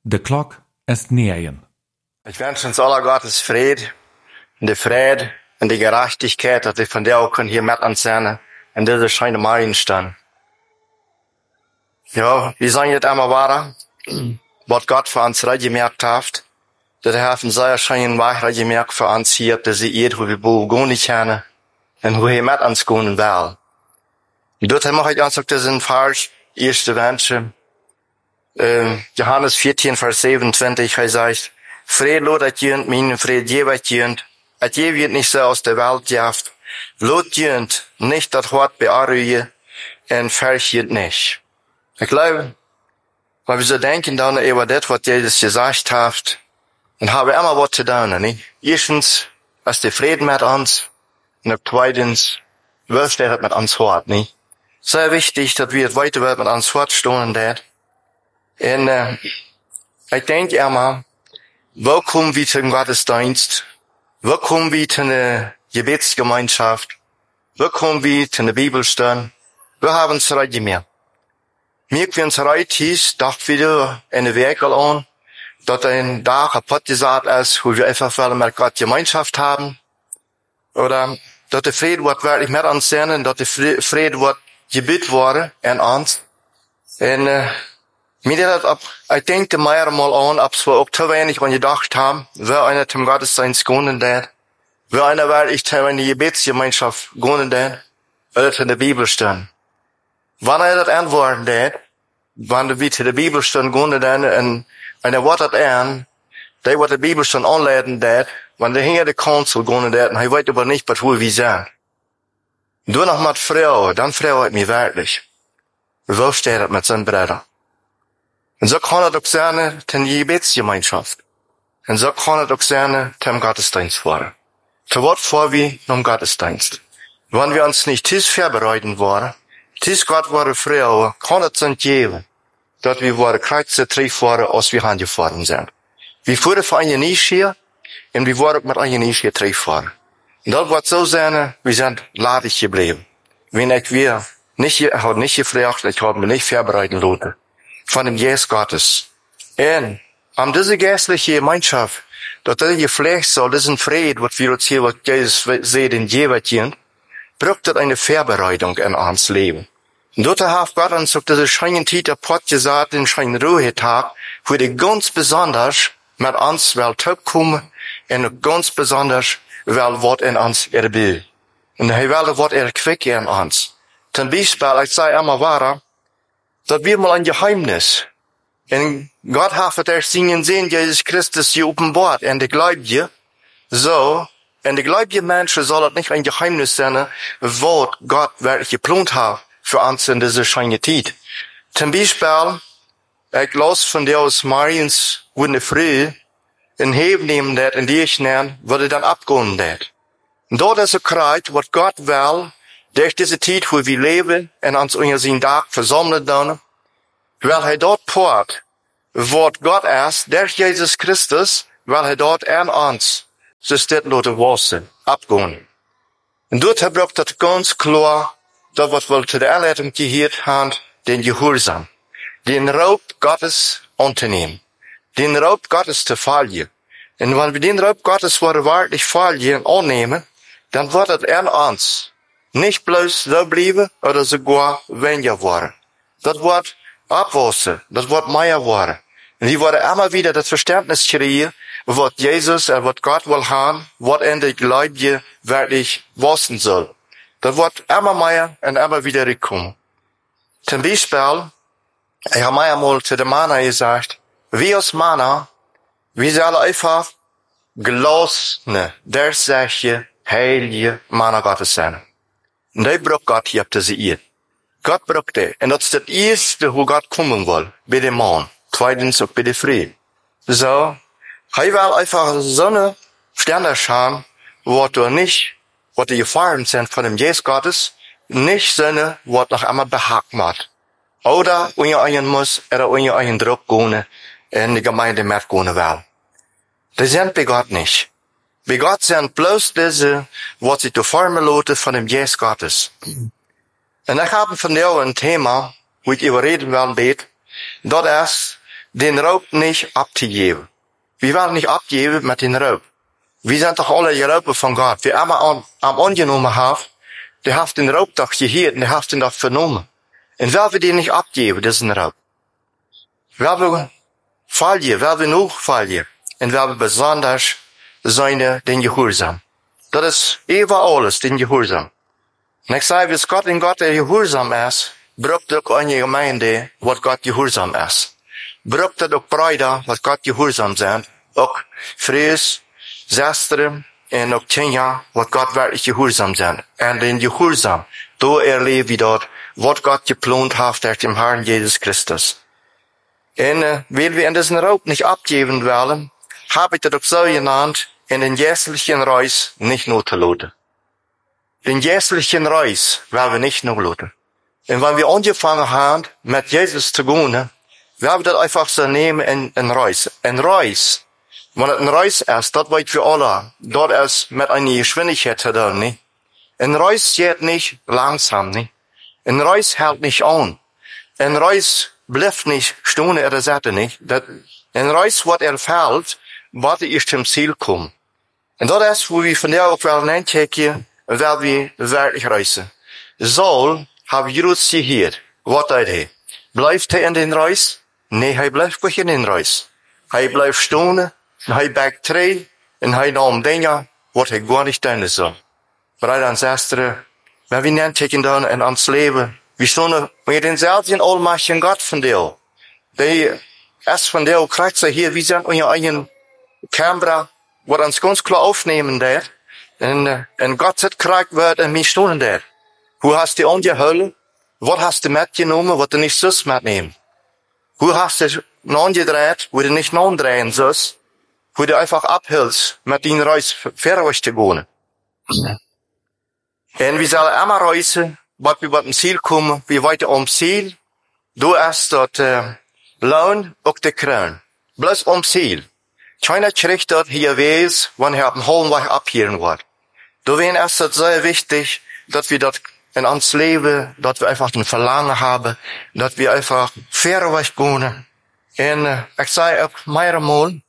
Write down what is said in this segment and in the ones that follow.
De klok ist 9. Ich wünsche uns aller Gottes Fried, und die Friede und die Gerechtigkeit, dass wir von der auch hier mit uns sein, in dieser schönen Meilenstein. Ja, wir sagen jetzt einmal weiter, was Gott für uns gemerkt hat, dass er einen sehr schönen Weg gemerkt für uns hier, dass sie ihr, wo wir gehen nicht können, und wo er mit uns gehen will. Und dort mache ich uns auch diesen Vers, erste Wünsche, Johannes 14, Vers 27, er sagt, Fried lodet jönt, mein Fried jeweils jönt, et je wird nicht so aus der Welt jaft, lot jönt, nicht das Wort bearrühe, und verchiert nicht. Ich glaube, weil wir so denken dann über das, was Jesus gesagt hat, und haben immer was zu tun, nicht? Erstens, ist der Frieden mit uns, und zweitens, was steht mit uns fort, nicht? Sehr wichtig, dass wir weiter mit uns fortstehen, das. Und, ich denke immer, wo kommen wir zum Gottesdienst? Wo kommen wir zu einer Gebetsgemeinschaft? Wo kommen wir zu einer Bibelstunde? Wir haben uns Zeit mehr. Mir können uns Zeit hieß, dacht wieder in der Werkel an, dass ein Tag kaputt gesagt ist, wo wir einfach mit Gott Gemeinschaft haben. Oder, dass der Friede wird wirklich mit uns sein, dass der Friede wird gebet worden in uns. Und, mir das ich denke mehr mal an, ob wir auch zu wenig an gedacht haben, wer einer zum Gottesdienst gehen wird, wer einer wirklich zu einer Gebetsgemeinschaft gehen wird, oder in der Bibelstunde. Wann er das antworten wird, wann wir zu der Bibelstunde gehen wird, und einer wird das an, der wird die Bibelstunde anleiten wird, wann der hinter der Kanzel gehen wird, und er weiß aber nicht, was wir sind. Du noch mit Frau, dann Frau hat mir wirklich. Wo steht das mit seinen Brüdern? Und so kann er doch sein, in die Gebetsgemeinschaft. Und so kann er doch sein, zum Gottesdienst fahren. Zu was vor wir zum Gottesdienst? Wenn wir uns nicht dies vorbereiten wollen, dies Gott war Frau, kann es uns geben, dass wir wollen Kreuze treffen, als wir angefahren sind. Wir fuhren für eine Nische, und wir wollen mit einer Nische treffen. Und das wird so sein, wir sind ladig geblieben. Wenn wir nicht gefragt, ich habe mich nicht vorbereiten lassen. Von dem Jesus Gottes. Und, diese geistliche Gemeinschaft, dass das geflecht soll, diesen Fried, was wir uns hier, was Jesus sieht in Jeweitien, braucht das eine Vorbereitung in uns Leben. Und dort hat Gott uns auf diese schönen Tite Pott gesagt, den schönen Ruhetag, wo die ganz besonders mit uns will kommen, und ganz besonders will Wort in uns erbilden. Und er will Wort erquicken in uns. Zum Beispiel, ich sage immer weiter, dass wir mal ein Geheimnis. Und Gott hat erst sehen, Jesus Christus hier offenbart. Und der Gläubige, so, und der gläubige Mensch soll das nicht ein Geheimnis sein, was Gott wirklich geplant hat für uns in dieser schönen Zeit. Zum Beispiel, ich las von der aus Mariens, wo in der Früh, in Heben nehmen das, in die ich nenne, würde dann abgehen das. Und dort ist gekreut, was Gott will, durch diese Zeit, wo wir leben, und uns unter seinen Tag versammeln dann, weil dort port, was Gott ist, durch Jesus Christus, weil dort an uns, so steht Leute wassen, abgehen. Und dort braucht das ganz klar, das was wir zu der Anleitung gehört haben, den Gehorsam, den Raub Gottes anzunehmen, den Raub Gottes zu fallen. Und wenn wir den Raub Gottes wahrlich fallen annehmen, dann wird das an uns nicht bloß so bleiben oder sogar weniger werden. Das wird abwachsen, das wird mehr werden. Und wir werden immer wieder das Verständnis kriegen, was Jesus und was Gott will haben, was in der Gläubige wirklich wachsen soll. Das wird immer mehr und immer wieder rückkommen. Zum Beispiel, ich habe mir einmal zu dem Mann gesagt, wir als Männer, wir sollen einfach gelassene, dersäche, heilige Männer Gottes sein. Und die braucht Gott hier auf diese Erde. Gott braucht die. Und das ist das Erste, wo Gott kommen will. Bei dem Mann. Zweitens auch bei der Frau. So. Er will einfach so eine Sterne schauen, wo du nicht, wo die Gefahren sind von dem Jesus Gottes, nicht so eine, wo noch einmal behagt wird. Oder unter einen muss, oder unter einen Druck gehen, in die Gemeinde mitgehen will. Das sind bei Gott nicht. Bei Gott sind bloß diese, was sie zu formen lassen von dem Jesus Gottes. Und ich habe von dir ein Thema, wo ich überreden will, das ist, den Raub nicht abzugeben. Wir werden nicht abgeben mit den Raub. Wir sind doch alle geroepen von Gott. Wir einmal am angenommen haben, der hat den Raub doch gehört und der hat den doch vernommen. Und wer wir den nicht abgeben, das ist ein Raub. Wer wir fallen, wer wir noch fallen, und wer wir besonders seine, den Gehorsam. Das ist über alles, den Gehorsam. Und ich sage, wenn Gott in Gott der Gehorsam ist, braucht auch eine Gemeinde, was Gott Gehorsam ist. Braucht auch Brüder, was Gott Gehorsam sind. Auch Fries, Schwestern und auch Kinder, was Gott wirklich Gehorsam sind. Und den Gehorsam, da erleben wir dort, was Gott geplant hat durch den Herrn Jesus Christus. Und weil wir in diesen Raub nicht abgeben wollen, habe ich das auch so genannt, in den jährlichen Reis nicht noten. Den jährlichen Reis werden wir nicht noten. Und wenn wir angefangen haben, mit Jesus zu gehen, werden wir das einfach so nehmen in Reis. Ein Reis, wenn es ein Reis ist, das weiß für alle, dort ist mit einer Geschwindigkeit da, nicht? Ein Reis geht nicht langsam, nicht? Ein Reis hält nicht an. Ein Reis bleibt nicht stehen an der Seite, nicht? Ein Reis, was fällt, warte ich zum Ziel kommen. Und das ist, wo wir von der auch wollen einchecken, weil wir wirklich reisen. Saul hat Jesus gehört. Was tut er? Bleibt er in den Reis? Nee, er bleibt nicht in den Reis. Er bleibt stehen, er backt drei, und er nahm Dinge, was er gar nicht tun soll. Brüder und Schwestern, wenn wir einchecken dann in uns Leben, wir stehen mit denselben allmächtigen Gott von dir. Der erst von der kriegt er hier, wir sind unser eigen Kamera, was uns ganz klar aufnehmen der. Und Gott hat kriegt wird und wir stehen der. Wo hast du angeholt? Was hast du mitgenommen, was du nicht sonst mitnehmen? Wo hast du angedreht, wo du nicht andrehen sollst? Wo du einfach abhältst, mit den Reis vorwärts zu gehen. Und wir sollen immer reisen, was wir bei dem Ziel kommen, wir weiter am Ziel. Du hast dort Lohn auch der Kran. Bloß am Ziel. Keiner kriegt dort hier weiß, wann er am Hohenweg abhören wird. Da wäre es sehr wichtig, dass wir dort in uns leben, dass wir einfach ein Verlangen haben, dass wir einfach fairerweise gehen. Und ich sage auch mehrmals,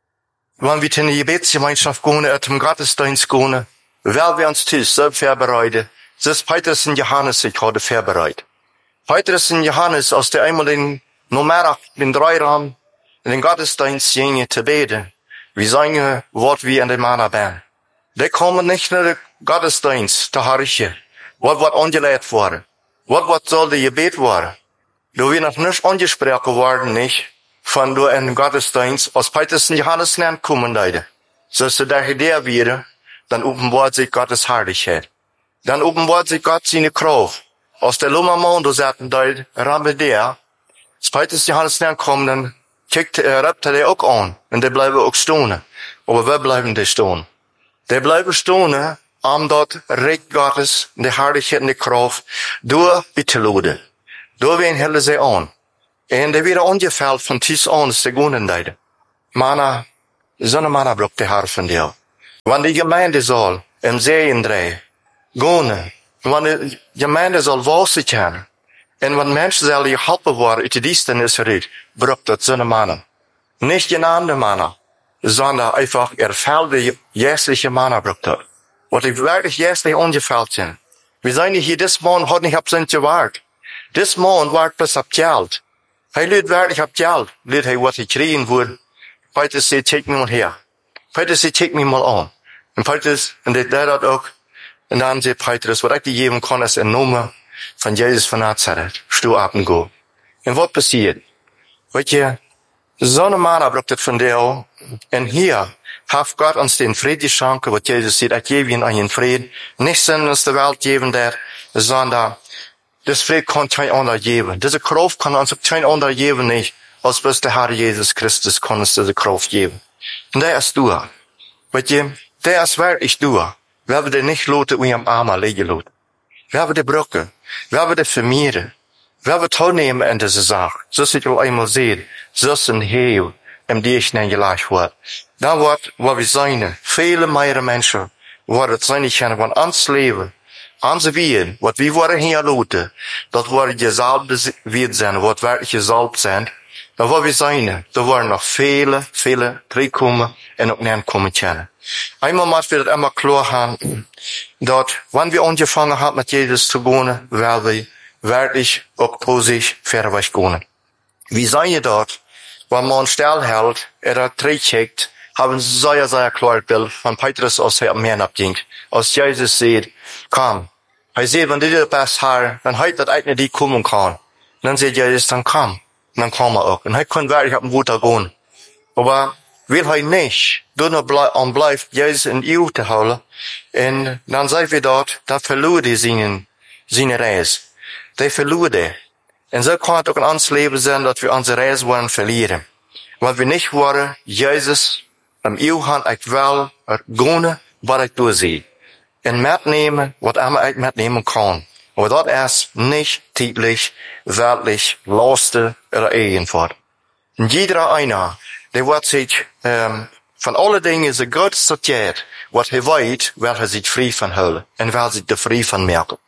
wenn wir in die Gebetsgemeinschaft gehen, zum Gottesdienst gehen, weil wir uns selbst vorbereiten, das ist Petrus und Johannes sich heute vorbereitet. Petrus und Johannes, aus der einmal den Nummer, den 3 Raum, in den Gottesdienst gingen zu beten. Wir sagen, was wir in den Mann bin. Die kommen nicht in den Gottesdienst, der Harche. Was wird angelegt worden? Was soll der Gebet werden? Du wirst noch nicht angesprochen worden, nicht? Von du in den Gottesdienst, aus Petrus und Johannes nicht kommen, Leute. So ist der Idee wieder, dann offenbart sich Gottes Herrlichkeit. Dann offenbart sich Gott seine Kraft. Aus der Lummermond, du sagten, Leute, Rabe der, als Petrus und Johannes nicht kommen, dann rappt er auch an. Und der bleiben auch stehen. Aber wir bleiben da stehen. Der bleiben stehen, dort Recht Gottes, die Herrlichkeit und die Kraft, durch Bitterlode. Durch wen hellen sie an. Und der wieder angefällt von Tis an, ist der Gunnen leiden. Mana, so eine Mana braucht der Herr von dir. Wenn die Gemeinde soll, im Seen drehen, gehen, wenn die Gemeinde soll Wasser kennen, und wenn Menschen soll geholpen worden, uit die Dienstnis red, braucht das so eine Mana. Nicht eine andere Mana, sondern einfach erfüllte, jährliche Mana braucht das. Wat ik wirklich jährlich ungefällt sind. Wir sind hier, this Mann hat nicht ab sind gewahrt. This Mann wart bis ab Geld. Hij lüt wirklich ab Geld. Lüt hij wat hij kriegen würde. Petrus sagt, check mich mal her. Petrus sagt, check mich mal an. Und Petrus, und der dat auch. Und dann sagt Petrus, was ich dir geben kann, ist ein Nummer von Jesus von Nazareth. Steh ab und go. Und was passiert? Weet je, so eine Mana braucht das von dir auch. Und hier, hat Gott uns den Frieden geschenkt, was Jesus sagt, ich gebe ihnen einen Frieden. Nicht sind uns der Welt geben, sondern das Frieden kann kein anderer geben. Diese Kraft kann uns kein anderer geben, nicht, als bis der Herr Jesus Christus kann uns diese Kraft geben. Und der ist du. Weißt du, der ist wirklich du. Wir haben den nicht loten, wie am Arm liegen loten. Wir haben die Brücke. Wir haben die Vermehren. Wir haben teilnehmen in dieser Sache. So ist es auch einmal sehen. So ist ein Heil, im die ich nicht gleich wird. Dan wordt wat we zijn, vele meer mensen, waar het zijn niet van ons leven, onze wien, wat we worden hier loten, dat wordt gezalbd weer zijn, wat werkelijk gezalbd zijn, Da waar we zijn, da waren nog vele terugkomen en ook naar komen kennen. Einmal moeten we dat immer klar gaan, dat wanneer we angefangen hebben met Jezus te gaan, wel we werkelijk ook positiv verweg gaan. Wie zijn je dat? Wanneer man stil houdt, dat terugkijkt, hebben ze zeer klar beeld van Petrus als hij op meer opging. Als Jezus zegt, kom. Hij zegt, wanneer dit best haar, dan hij dat eigenlijk niet komen kan. Dan zegt Jezus, dan kom. Dan kwam hij ook. En hij kon werkelijk op een voet gaan. Maar wil hij niet, dan blijft Jezus in eeuw te houden. En dan zeggen we dat verloor hij zijn reis. Die verloor hij. En zo kan het ook in ons leven zijn dat we onze reis worden verliezen. Want we niet worden, Jezus, am eeuw gaan ik wel gaan wat ik doorzie. En metnemen wat ik metnemen kan. Maar dat is niet tijdelijk, weltlich, lasten oder irgendwas. En jeder einer, die wordt zich van alle dingen zo goed sorteert, wat hij weet, wil hij zich vrij van houden. En wil zich er vrij van merken.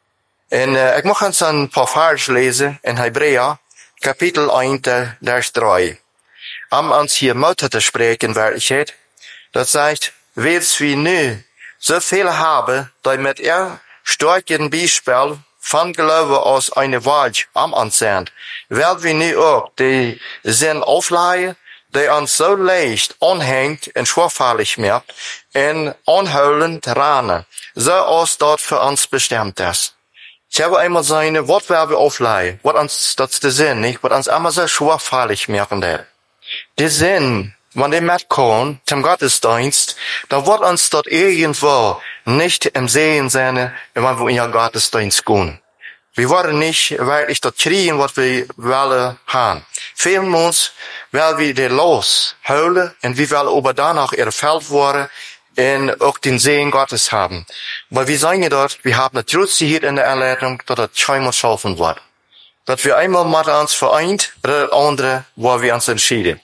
En ik mag eens een paar versen lezen in Hebräer, kapitel 1, vers 3. Om ons hier Mutter te spreken, werkelijkheid, dat zegt, wees wie nu zoveel hebben, die met sterken Beispiel van geloven als eine Wahrheit am ons zijn, wel we nu ook die zin afleiden, die ons zo leicht onhangt en schwerfällig maakt, en onhuilend ranen, zoals dat voor ons bestemd is. Ich habe einmal seine, wat werden wir aufleihen? Wat uns, das ist der Sinn, nicht? Wat uns immer so schwerfällig machen der. Der Sinn, wenn der mitkommt, zum Gottesdienst, da wird uns dort irgendwo nicht im Sehen sein, wenn wir in den Gottesdienst gehen. Wir wollen nicht wirklich dort kriegen, was wir wollen haben. Vielen uns, weil wir der los holen, und wir wollen aber danach erfüllt worden, en ook den Segen Gottes haben. Weil wir sagen dort, wir haben eine Trutze hier in der Anleitung, dass das scheinbar schaffen wird. Dass wir einmal mit uns vereint, oder das andere, wo wir uns entschieden.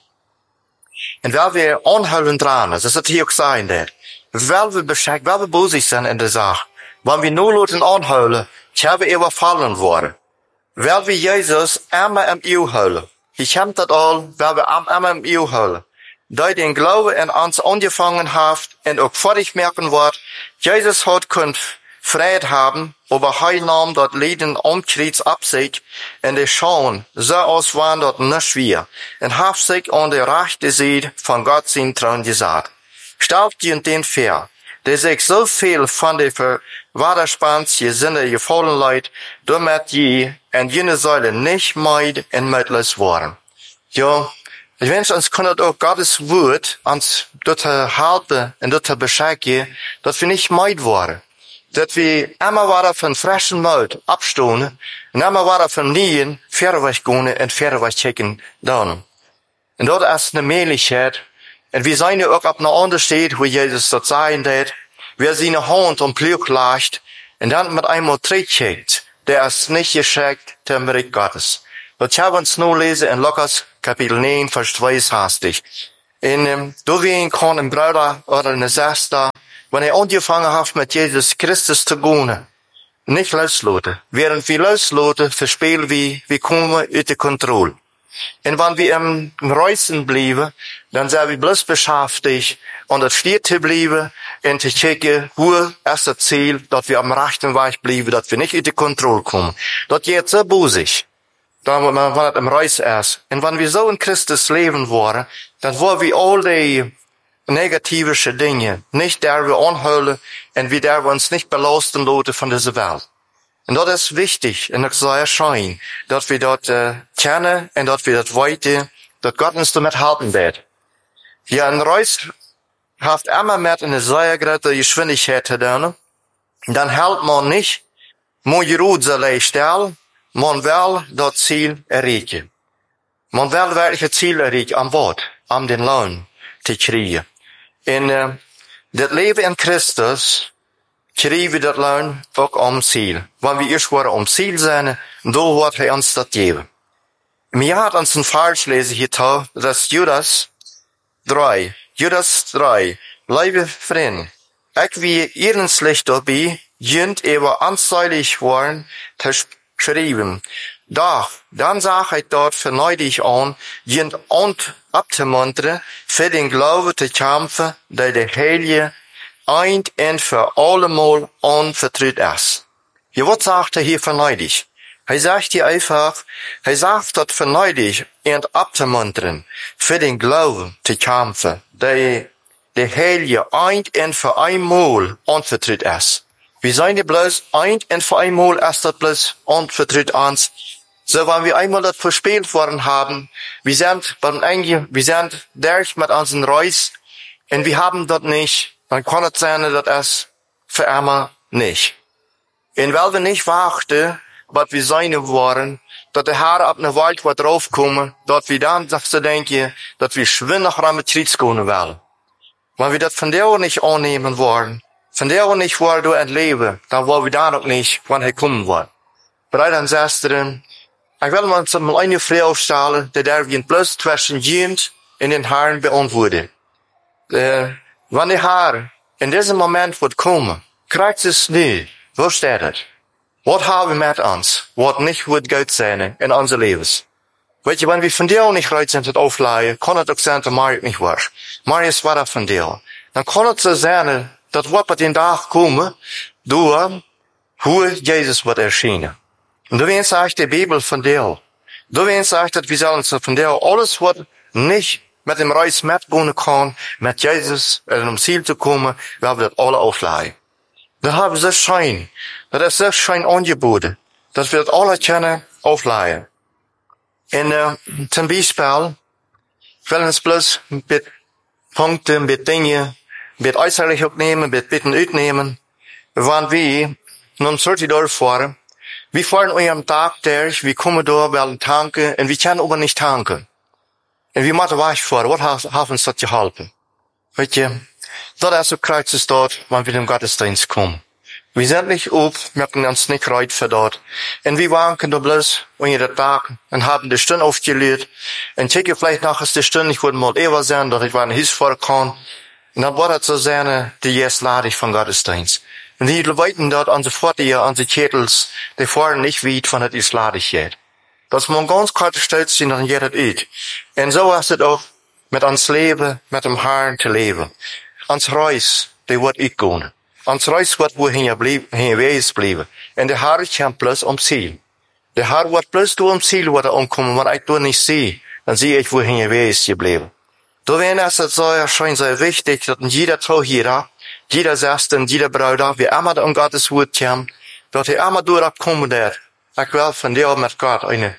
Und weil wir anhalten dran, das ist hier auch sein, der. Weil wir beschäftigt, weil wir bosig sind in der Sache. Wenn wir nur Leute anhalten, haben wir überfallen worden. Weil wir Jesus immer im Eeuw houden. Ich hab das all, weil wir immer im Eeuw houden. Die den Glauben in uns angefangen haft und auch fertig merken wird, Jesus hat könnt Freiheit haben, aber er nahm dort Leben am Kreuz ab sich und die schauen, so aus waren dort nicht wir, und haft sich an der rechten Seite von Gott sein Thron gesagt. Staubt ihn den Fair, der sich so viel von der Verwaderspanns Sinne gefallen leid, damit je in jene Säule nicht meid und mittellos waren. Ja, ich wünsche uns können auch Gottes Wort uns dort helfen und dort beschäftigen, dass wir nicht meid waren. Dass wir immer wieder von frischen Mut abstoßen und immer wieder von Nien verweg gehen und verweg checken dann. Und dort ist eine Möglichkeit, und wir sind ja auch auf einer anderen Stelle, wo Jesus dort sein wird, wer seine Hand am Plug legt und dann mit einmal zurückcheckt, der ist nicht geschickt, der Reich Gottes. Dat gaan we ons nu lezen in Lukas kapitel 9, vers 2 hastig. En door wie een kan een bruder of een zuster, wanneer hij angefangen heeft met Jezus Christus te gaan, niet loslaten. Während wir loslaten, verspelen wir komen uit de controle. En wanneer we im Reisen blijven, dan zijn we bloß beschäftigt, an der Stier te blijven en te checken, hoe is het Ziel, dat we am rechten Weg blijven, dat we niet uit de controle komen. Dat geht so bosig. Dan wanneer het im Reis is. En wanneer we zo in Christus leven worden, dan worden we al die negatieve dingen niet daar we aanhouden en we daar we ons niet belasten laten van deze wereld. En dat is wichtig en dat is zeer schijn, dat we dat kennen en dat we dat weten, dat God ons damit helpen wird. Ja, een reis heeft immer met een zeer grote geschwindigheid te doen. Dan helpt man niet, moet je rood zullen stellen, man wil dat Ziel erreichen. Man wil wirklich het Ziel erreichen, am Wort, am den Lohn te krijgen. En dat leven in Christus, krijgen we dat Lohn ook am Ziel. Wanneer we eerst worden am Ziel zijn, dan wordt hij ons dat geven. Mir hat uns ein Vers lesen hier, das ist Judas 3. Judas 3. Liebe Freunde, ich wie ehrenslich dabei, jünd ewer anzeilig worden, geschrieben, Doch, dann sag ich dort verneu dich an, jent und abzumunteren, für den Glauben zu kämpfen, der der Heilige ein und für allemal anvertraut ist. Ja, was sagt er hier verneu dich? Er sagt hier einfach, er sagt dort verneu dich und abzumunteren, für den Glauben zu kämpfen, der der Heilige ein und für einmal anvertraut ist. Wir sind ja bloß ein und für einmal ist das bloß anvertraut uns. So, wenn wir einmal das verspielt worden haben, wir sind durch mit unseren Reis, und wir haben das nicht, dann kann es sein, dass es für immer nicht. Und weil wir nicht warten, was wir sein wollen, dass der Herr ab einer Welt wird draufkommen, dass wir dann, sagst du, denken, dass wir schwimmen nach Rametriz gehen wollen. Wenn wir das von der nicht annehmen wollen, von der nicht wollen du erleben, dann wollen wir da noch nicht, wann er kommen wird. Bereit an Schwestern, ich will uns mal eine Frage stellen, die der wir bloß zwischen Jemand und den Herrn beantworten. Wenn der Herr in diesem Moment wird kommen, kriegt es nie. Wo steht es? Was haben wir mit uns? Was nicht wird gut sein in unser Lebens? Weet je, wenn wir von dir nicht bereit sind, das aufleihen, kann es auch sein, dass Maria nicht war. Maria ist weiter von dir. Dann kann es so sein, dass was bei den Tag kommen, durch, wo Jesus wird erschienen. Und du sagt die Bibel von dir. Du sagt, dass wir sollen von dir alles, was nicht mit dem Reis mitgehen kann, mit Jesus, um Ziel zu kommen, werden wir das alle aufleihen. Das haben wir so schön. Das ist so schön angeboten, dass wir das alle können aufleihen. Und, zum Beispiel, will uns bloß mit Punkten, mit Dingen, mit äußerlich aufnehmen, mit Bitten uitnehmen. Wenn wir nun sollte durchfahren, wir fahren am Tag durch, wir kommen durch, wir tanken, und wir können aber nicht tanken. Und wir müssen wegfahren, was hat uns das geholfen? Weet je, das ist so Kreuz dort, wenn wir in den Gottesdienst kommen. Wir sind nicht wir können uns nicht reut für dort. Und wir wanken da bloß in den Tag und haben die Stunde aufgelegt. Und checken vielleicht nachher die Stunde, ich würde mal eher sein, dass ich war ein Hiss vorkommen. Und dann war das so seine, die jetzt lade ich von Gottesdienst. Und die Leute dort, unsere Vater, unsere Kettels, die fahren nicht weit von das ist lade ich jetzt. Das muss ganz kalt stolz sein, dass jeder it. Und so ist es auch mit uns Leben, mit dem Herrn zu leben. Uns Reis, die wird ich gehen. Ons reis wordt wohin wees blijven. En de Herr komt plus om ziel. De Herr wordt plus door om ziel wat omkomen, want ik door niet zie, dan zie ik wohin je wees gebleven. Daarom is het zo erschijnt zo wichtig, dat jeder Trouwjäger, jeder Schwester, jeder Bruder, wie immer um Gottes Wort kommt, dat hij immer doorkommen wird. Ik wil van dir met Gott eine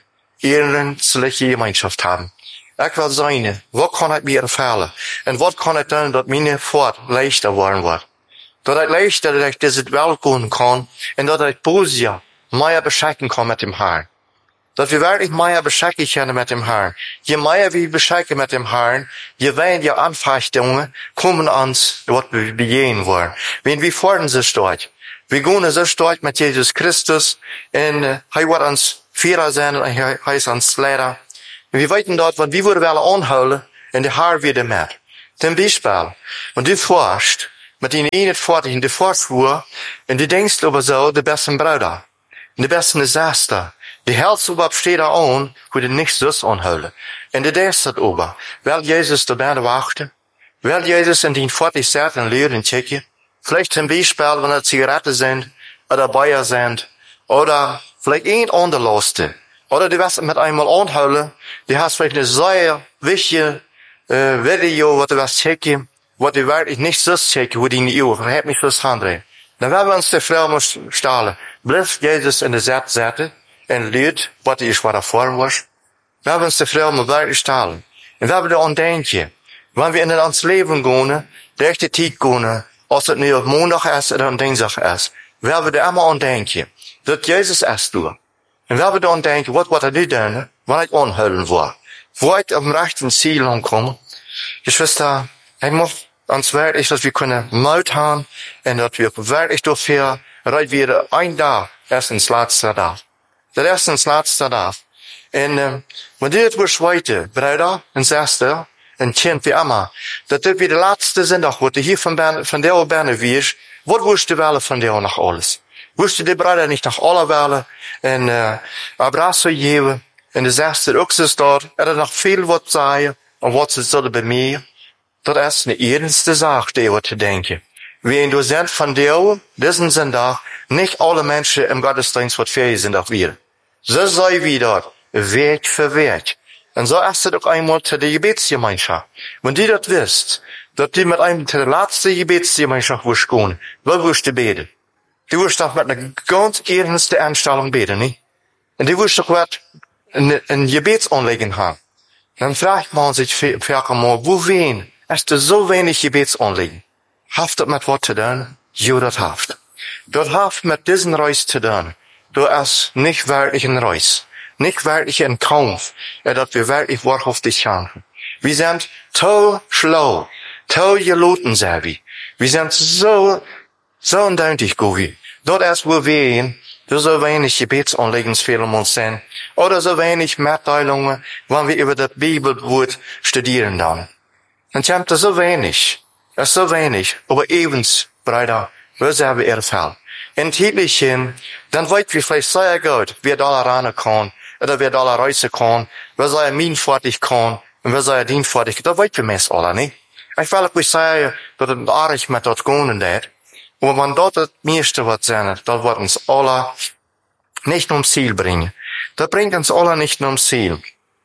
ehrliche Gemeinschaft haben. Ik wil zijn, wat kan ik mir erfüllen? En wat kan ik doen, dat mijn voort leichter worden wordt? Dat ik leichter, dat ik deze Welt gaan kan, en dat ik posier meer beschenken kan met dem Herrn. Dat we wirklich mehr beschenken können mit dem Herrn. Je mehr wir beschenken mit dem Herrn, je weniger Anfechtungen kommen uns, was wir begehen wollen. Wenn wir fordern so stark. Wir gehen so stark mit Jesus Christus, und er wird uns Führer sein, und er ist uns Lehrer. Und wir wissen dort, was wir wollen anholen, und der Herr wird mit. Zum Beispiel, wenn du forschst, mit den Einigvater, die Vorschwur, und du denkst über so, die besten Brüder, die besten Schwester, die hältst überhaupt steht da an, wo du nichts das anholen. Und du denkst das über, weil Jesus da bei wachten, weil Jesus in den 40 Seiten lehren checken, vielleicht zum Beispiel, wenn es Zigaretten sind, oder Bier sind, oder vielleicht ein anderlaste, oder du wirst mit einmal anholen, du hast vielleicht eine sehr wichtige, Video, was du wirst checken, was du wirklich nicht so checken, wo die in die Uhr, hat mich das handelt. Dann werden wir uns die Frau stellen, blijft Jesus in de zet zetten, en leert wat is wat er voor was. We hebben ons de Frau mal wirklich stellen. En we hebben de ontdenkje, wenn wir in ons leven gaan, de echte tijd gaan, als het nu op maandag is of op dinsdag is, we hebben de allemaal ontdenkje, dat Jezus is door. En we hebben de ontdenkje, wat er nu doen, wat ik aanhouden word. Voor ik op dem rechten Ziel aankomen. Geschwister, ik moet ons wirklich, dass wir können Mut haben, und dass wir wirklich dafür, dass wir ein Tag, erst ins letzte Tag. Das erst ins letzte Tag. Und, wenn du das weiter, Bruder und Schwester, und Kind wie immer, dass das wie der letzte Sonntag, wo du hier von der Berne wirst, was willst du wählen von dir noch alles? Wusste die Bruder nicht nach alle Wellen en abrazo geven. En de zesde ook zo staat, nog veel wat zeggen, en wat ze zullen bij mij. Dat is de eerste zaak, die we te denken. Wie een docent van Deo, diesen zondag, nicht alle Menschen im Gottesdienst wat fähig sind auch wir. So sei wie dort, Weg für Weg. Und so ist es auch einmal zu der Gebetsgemeinschaft. Wenn die das wisst, dass die mit einem zu der letzten Gebetsgemeinschaft wirst gehen, wo wirst du beten? Die wirst doch mit einer ganz ernsten Einstellung beten, nicht? Und die wirst doch was ein Gebetsanliegen haben. Dann fragt man sich vielleicht mal, wo wen? Ist das so wenig Gebetsanliegen? Haft das mit was zu tun? Jo, das haft. Das haft mit diesen Reis zu tun. Du ist nicht wirklich ein Reis. Nicht wirklich ein Kampf, dass wir wirklich wahrhaftig kämpfen. Wir sind so schlau, so geloten, sind wir. Wir sind so undeutlich, Govi. Dort ist, wo wir so wenig Gebetsanliegensfehler uns sind. Oder so wenig Mitteilungen, wenn wir über das Bibelwort studieren dann. Und ich habe so wenig. Das ist so wenig. Aber evens, Bruder, wo sind wir erfüllt? In Titelchen, dann weit wir vielleicht sehr gut, wer da ran kann, oder wer da reisen kann, wer sei minfertig kann, und wer sei dienfertig, da weit wir meist alle, nicht? Ich will euch sagen, dass es arg mit dort gehen wird. Aber wenn dort das meiste was sein, das wird uns alle nicht ums Ziel bringen. Das bringt uns alle nicht ums Ziel.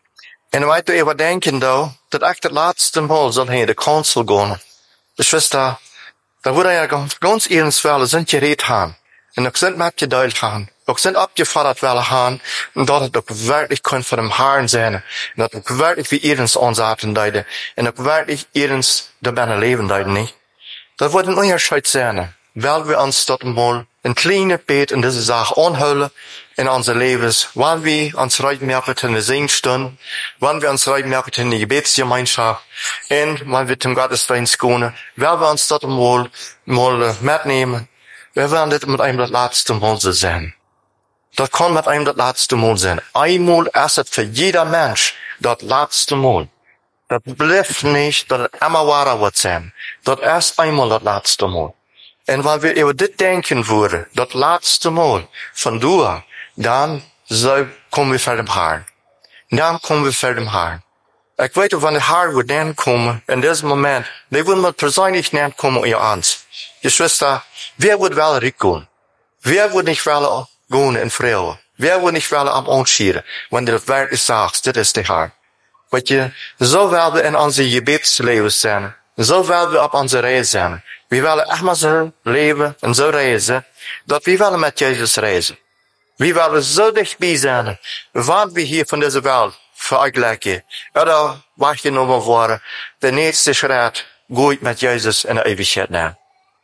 Und weil du überdenken da, dass ich das letzte Mal soll hier in die Kanzel gehen. Die Schwester, da wurde ja ganz ernstwelle sind geredet haben. Und auch sind mitgeteilt haben. Auch sind abgefordert werden haben. Und dort hat auch wirklich können von dem Herrn sein. Und dort auch wirklich wie ihrens ansaten deide. Und auch wirklich ihrens dabei leben deide nicht. Das wird ein Unterschied sein. Weil wir uns dort mal ein kleines Bett in diese Sache anhüllen in unser Lebens, wann wir uns reitmerken in der Singstunde, wann wir uns reitmerken in der Gebetsgemeinschaft, und wann wir zum Gottesdienst gehen, weil wir uns dort mal mitnehmen, wir werden das mit einem das letzte Mal so sein. Das kann mit einem das letzte Mal sein. Einmal ist es für jeder Mensch das letzte Mal. Das bleibt nicht, dass es immer wahrer wird sein. Das ist einmal das letzte Mal. Und wenn wir über das denken würden, das letzte Mal von du, dann kommen wir vor dem Herrn. Dann kommen wir vor dem Herrn. Ich weiß, wenn der Herr wird dann kommen, in diesem Moment, die würden mir persönlich nicht kommen, ihr Angst. Die Schwester, wer wird wel gehen? Wer wird nicht wel gehen in Freude? Wer wird nicht wel am Anschieren, wenn du das wirklich sagst, das ist der Herr? Weet je, zo willen we in onze gebedsleven zijn. Zo willen we op onze reis zijn. We willen echt maar zo leven en zo reizen, dat we willen met Jezus reizen. We willen zo dichtbij zijn, wat we hier van deze wereld vergelijken. Oder wachtgenomen worden, de nächste Schritt geht met Jezus in de eeuwigheid na.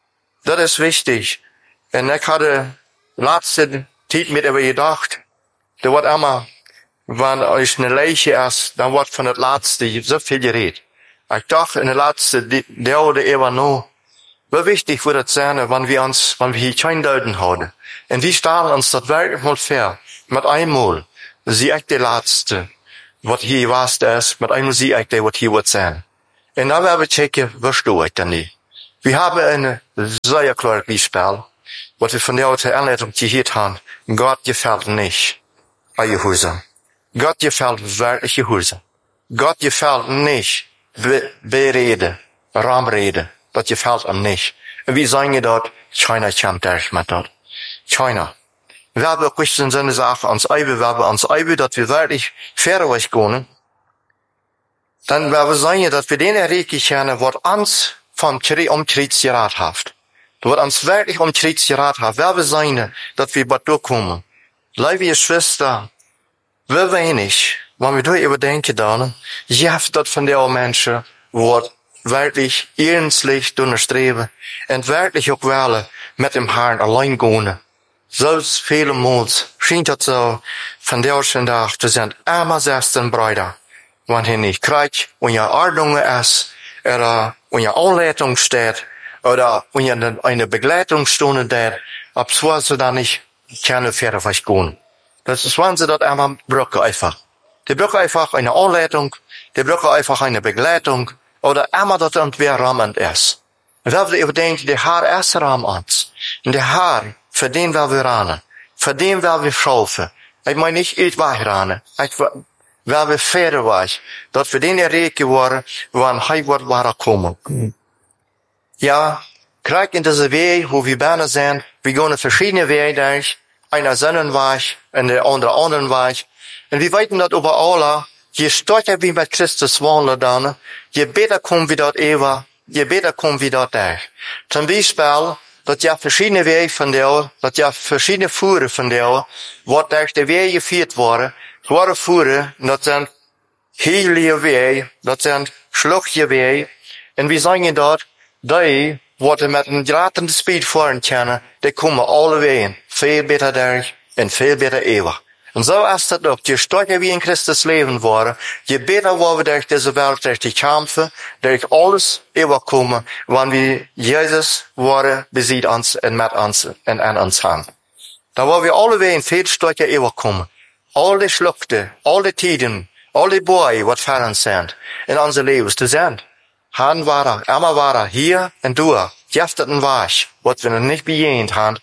Dat is wichtig. En ik had de laatste tijd met over gedacht, er wordt allemaal wenn euch eine Leiche ist, dann wird von der Letzte so viel geredet. Ich dachte, in der Letzte, der oder eher noch, wie wichtig wird es sein, wenn wir hier kein Deuten haben. Und wir stellen uns das wirklich mal fair. Mit einmal, sie echt der Letzte, was hier was ist, mit einmal sie echt der, was hier wird sein. Und dann werden wir checken, was steht euch denn nicht. Wir haben eine sehr klare Beispiel, was wir von der Anleitung gehört haben. Gott gefällt nicht, euer Häuser. Gott gefällt wirklich Gehorsam. Gott gefällt nicht Berede, Raamrede. Das gefällt ihm nicht. Und wie sagen wir dort? Keiner kommt durch mit dort. Keiner. Wir haben auch in so eine Sache ans Eibe, dass wir wirklich fair euch gehen. Dann werden wir sagen, dass wir den erreichen können, was uns vom Kreuz geraten hat. Was uns wirklich Kreuz geraten hat. Wir sagen, dass wir dort durchkommen. Liebe Schwester, wie wenig, wenn wir darüber denken dann, jeft das von der Menschen, wird wirklich ernstlich durchstreben und wirklich auch wollen mit dem Herrn allein gehen. So viele Mal scheint das so, von der Tag, das sind immer 16 Brüder. Wenn hier nicht Krieg und ja Ordnung ist, oder und ja Anleitung steht, oder und ja eine Begleitungsstunde steht, ab so sie da nicht keine Pferde gehen. Das ist, wenn sie dort einmal brauchen einfach. Die brauchen einfach eine Anleitung, die brauchen einfach eine Begleitung, oder einmal dort wer Rahmen ist. Und wenn wir überdenken, der Herr ist Rahmen uns. Und der Herr Voor den wil we ranen. Voor den wil we schaufen. Ik meen niet uit wegranen. Ik wil we verder weg. Dat we den reken worden, wanneer hij wordt waar komen. Ja, kijk in deze weg, hoe we bijna zijn. We gaan verschillende wegen. Einer Sonnenweg en de andere weg. En we weten dat over alle, je stärker wie met Christus wandelen dan, je beter komen we dat eeuwen, je beter komen we dat daar. Zum Beispiel, dat je verschillende wegen van jou, dat je verschillende voeren van jou, wat daar de wegen gevierd worden, worden voeren, dat zijn heilige wegen, dat zijn slugje wegen, en we zeggen dat, die worden met een gratende speed voeren kunnen, die komen alle wegen, veel beter daar, en veel beter eeuwig. En zo is dat ook. Je sterker wie in Christus leven worden, je beter worden we durch deze wereld, durch die kampen, durch alles overkomen, wanneer we Jezus worden bezit ons en met ons en aan ons gaan. Dan worden we alle wegen veel sterker overkomen. Al die slukte, al die tijden, al die boeien wat voor ons zijn, in onze levens te zijn. Han waren, Emma waren, hier en door, jeft een weg, wat we nog niet bejeend hebben.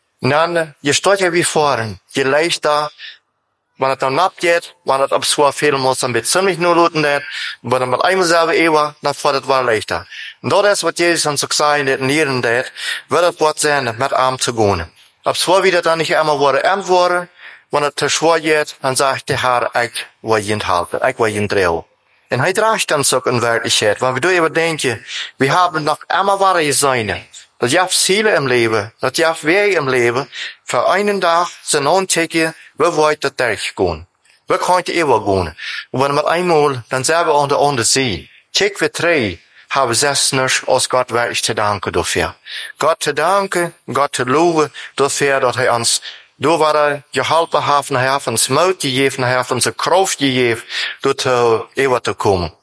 Dan, je sterker wie voren, je leest daar, wanneer het dan nat gaat, wanneer het op zwaar veel moet, dan beetje ziemlich nur looten dat, wanneer het met eenmaal zelf eeuwen, dan wordt het wel leichter. En dat is wat Jezus ons ook zei in het nieren dat, wil het wat zijn met arm te gaan. Op zwaar wie dat dan niet eenmaal worden antwoorden, wanneer het te zwaar gaat, dan zegt de Heer, ik wil je helpen, ik wil je draaien. En hij draagt ons ook een werkelijkheid, want we doen even denken, we hebben nog eenmaal waar je zijn. Dat je hebt zielen im leven, dat je hebt wegen im leven, voor een dag zijn ontdekken, we willen dat teruggaan. We gaan het eeuwig gaan. Wanneer we eenmaal, dan zijn we aan de andere zee. Kijk, we drie hebben zesters als God werkelijk te danken daarvoor. God te danken, God te loven daarvoor dat hij ons, door wat hij geholpen heeft, hij heeft ons moed gegeven, hij heeft ons kracht gegeven, door te eeuwig te komen.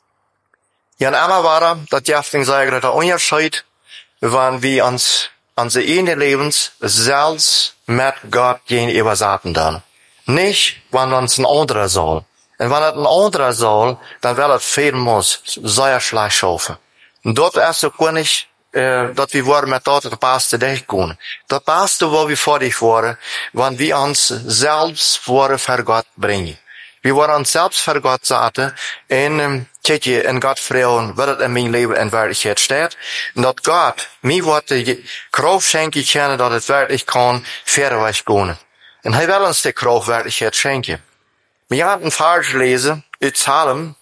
Ja, en allemaal waren, dat je hebt zeggen dat er onderscheid, wanneer we ons, onze ene levens, zelfs met God gegenüber zaten dan. Niet wanneer ons een andere zal. En wanneer het een andere zal, dan wil het veel moos, zeer slecht schaffen. En dat is ook niet, dat we worden met dat het beste dichtkomen. Dat beste wat we voor dich worden, wanneer we ons zelfs worden voor God brengen. We worden ons zelfs voor God zaten en kijk je in God vragen wat het in mijn leven in werkelijkheid staat. En dat God mij wordt de kracht schenken kunnen dat het werkelijk kan verder weg gaan. En hij wil ons de kracht werkelijkheid schenken. We gaan een vers lezen uit Psalm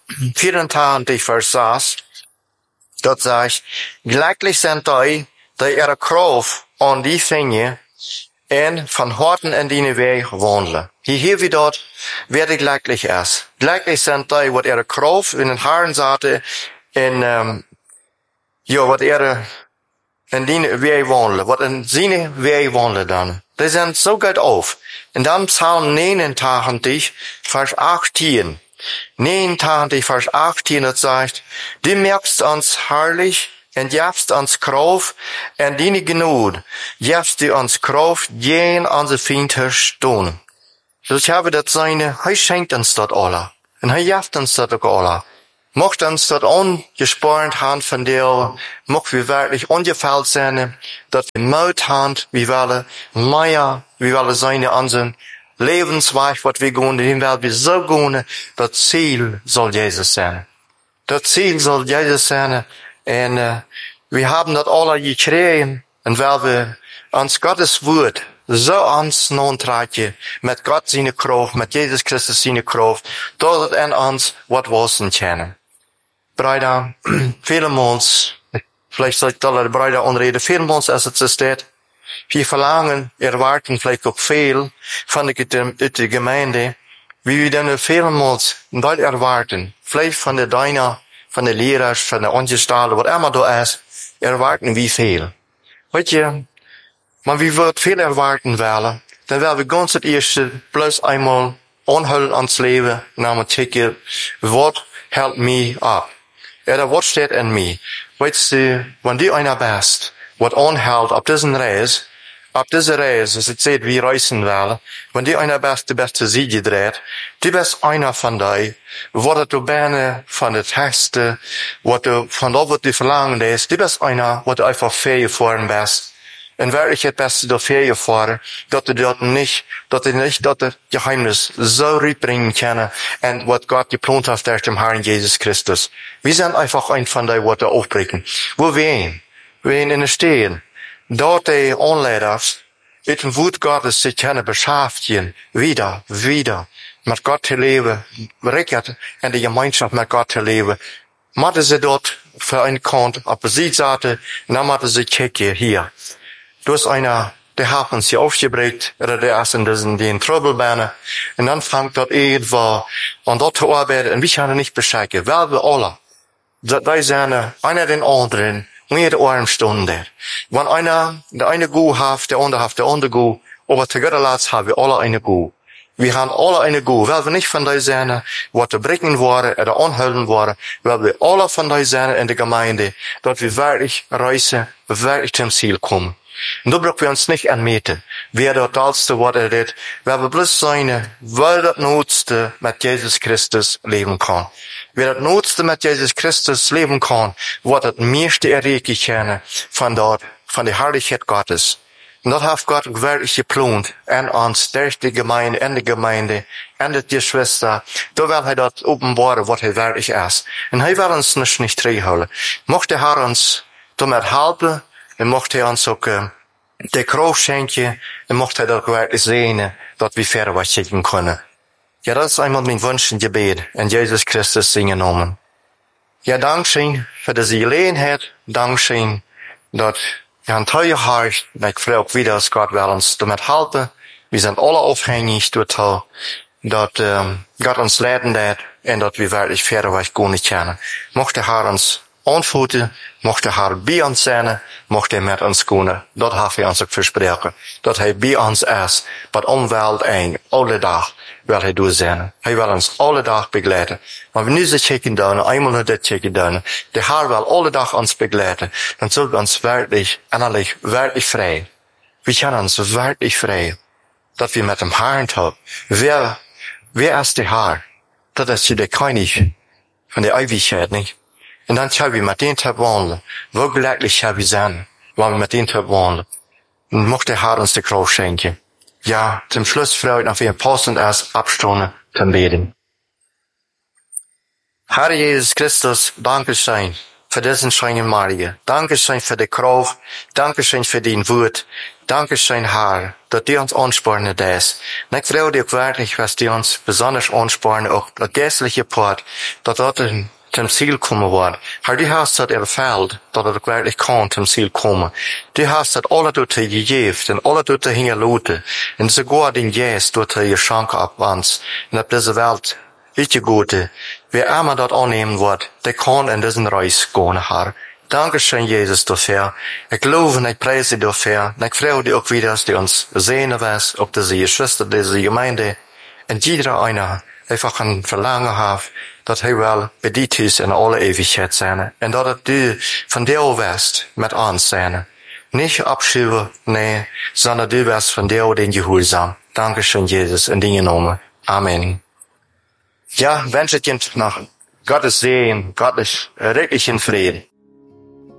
84 vers 6. Dat zegt, gelijkelijk zijn die ihre kracht aan die vingen en van harten in die weg wandelen. Hier wie dat wer gelijkelijk is. Gelijkelijk zijn die wat ihre kracht in het haren zaten en ja, wat ihre in die weg wandelen, wat in zijn weg wandelen dan. Die zijn zo goed auf. En dan Psalm 89 vers 18. 89 vers 18, dat zegt, die merkst ons herrlich en jefst ons kraft en die genoeg, jefst die ons kraft gegen onze vrienden stonen. Dus hebben dat zijn, hij schenkt ons dat alle. En hij jeft ons dat ook alle. Mocht ons dat ongespoord haben van deel, mocht we werkelijk ongeveld zijn, dat we moed hebben, we willen meer, we willen zijn onze levensweg, wat we gaan, die willen we zo gaan, dat ziel zal Jezus zijn. Dat ziel zal Jezus zijn, en we hebben dat alle gekregen, en wel we ons Gottes woord zo ons naantrekken, met God zijn kracht, met Jezus Christus zijn kracht, dat het in ons wat wassen kan. Bruder, vielmals, vielleicht soll ich da Bruder anreden, vielmals als het zo staat, wir verlangen, erwarten vielleicht auch viel von der Gemeinde, wie wir dann vielmals das erwarten, vielleicht von der Deiner, von der Lehrer, von der Angestellten, was immer da ist, erwarten wir viel. Weet je, maar wie wird viel erwarten willen, dann werden wir ganz het eerste plus einmal anhullen ans Leben, namelijk kijken, wat hält mich ab? Oder wat steht in mir? Weißt du, wenn du einer bist, wat anhält auf dieser Reise, als ich sehe, wie reisen wollen, wenn du einer bist, du bist zu Siege dreht, du bist einer von dir, wat du bene von der Texte, wat du von da, wat du verlangen lässt, du bist einer, wat du einfach fähig fahren bist. en werkelijk het beste dafür gefahren, dat niet dat Geheimnis so rüberbringen können, en wat Gott geplant hat durch den Herrn Jesus Christus. Wir sind einfach ein von die Worte aufbringen. Wo wir in den Stehen, dort die Anleiters, mit dem Wort Gottes sich können beschäftigen, wieder, mit Gott zu leben, recht in der Gemeinschaft mit Gott zu leben. Matten sie dort für einen Kant auf der Seite, und dann matten sie kicken hier. Du hast einer, der hat uns hier aufgebringt, oder der ist in den Troublebänen, und dann fängt dort irgendwo an dort zu arbeiten, und wir können nicht bescheiden, weil wir alle, da sind einer den anderen, jede Stunde. Wenn der eine Gu hat, der andere Gu, aber zu guter Letzt haben wir alle eine Gu. Wir haben alle eine Gu, weil wir nicht von die zijn, wat te brengen worden, oder anhalten worden, weil wir alle von die zijn in der Gemeinde, dass wir wirklich reisen, wirklich zum Ziel kommen. Und da brauchen wir uns nicht anmeten, wer das Tollste, was dit, weil wir bloß sein, weil das Notste mit Jesus Christus leben kann. Wer das Notste mit Jesus Christus leben kann, was das meiste erreichen kann von der Herrlichkeit Gottes. Und das hat Gott wirklich geplant, an uns, durch die Gemeinde, in der Gemeinde, in der Geschwister. Da will er das offenbaren, was er wirklich ist. Und er will uns nicht reinholen. Mochte er uns damit helfen, und mochte er uns auch die Kraft schenken, und mochte er das wirklich sehen, dass wir verder was schicken können. Ja, das ist einmal mein Wunsch und Gebet in Jesus Christus seinen Namen. Ja, Dankeschön für diese Gelegenheit. Dankeschön, dass wir haben teuer Hart. Ich frage auch wieder, dass Gott will uns damit helfen. Wir sind alle abhängig total, dass Gott uns leiten wird und dass wir wirklich verder was gar nicht kennen. Mochte er uns antworten, mochte er bei uns sein, mochte er mit uns gehen. Dat hat er uns auch versprochen. Dat er bei uns ist, bei Umwelt eng, alle Tag will er durch sein. Er will uns alle Tag begleiten. Maar we nu ze checken doen, einmal nur dit checken doen, der Herr will alle Tag uns begleiten, dann sind wir uns wirklich, innerlich, wirklich frei. Wir können uns wirklich frei, dass wir mit dem Herrn haben. Wer ist der Herr? Das ist der König von der Ewigkeit, nicht? Und dann können wir mit dem wandeln. Wo glücklich wir sein, wenn wir mit dem wandeln. Und mochte der Herr uns die Kraft schenken. Ja, zum Schluss freut noch wir passend erst abstunden zum Beten. Herr Jesus Christus, Dankeschön für diesen schönen Morgen. Dankeschön für die Kraft. Dankeschön für den Wort. Dankeschön, Herr, dass du uns anspornen das. Und ich freue dich wirklich, was du uns besonders anspornen, auch der geistliche Part, dass dort zum Ziel kommen wird. Herr, du hast das erfüllt, dass er wirklich kann zum Ziel kommen. Du hast das alle dort gegeben, und alle dort hingelassen, und sogar den Jesus dort geschenkt ab uns, und auf dieser Welt, richtig Gute, wer immer dort annehmen wird, der kann in diesen Reis gehen, Herr. Dankeschön, Jesus, dafür. Ich glaube und ich preise dich dafür. Und ich freue dich auch wieder, dass du uns sehen wirst, ob diese Geschwister, diese Gemeinde, und jeder einer einfach ein Verlangen hat, dass er will bei dir in alle Ewigkeit sein. Und dass du von dir wirst mit uns sein. Nicht abschieben, nee, sondern du wirst von dir den Gehorsam. Dankeschön, Jesus, in deinem Namen. Amen. Ja, wünsche ich dir nach Gottes Segen, Gottes redlichen Frieden.